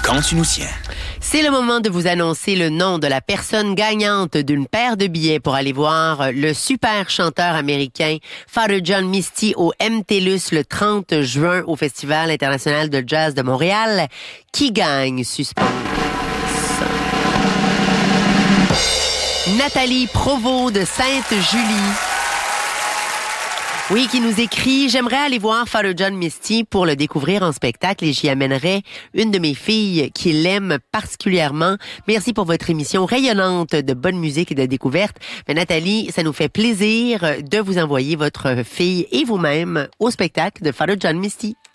quand tu nous tiens. C'est le moment de vous annoncer le nom de la personne gagnante d'une paire de billets pour aller voir le super chanteur américain Father John Misty au MTLUS le 30 juin au Festival international de jazz de Montréal. Qui gagne? Suspense. Nathalie Provost de Sainte-Julie. Oui, qui nous écrit « J'aimerais aller voir Father John Misty pour le découvrir en spectacle et j'y amènerai une de mes filles qui l'aime particulièrement. Merci pour votre émission rayonnante de bonne musique et de découverte. » Mais Nathalie, ça nous fait plaisir de vous envoyer votre fille et vous-même au spectacle de Father John Misty.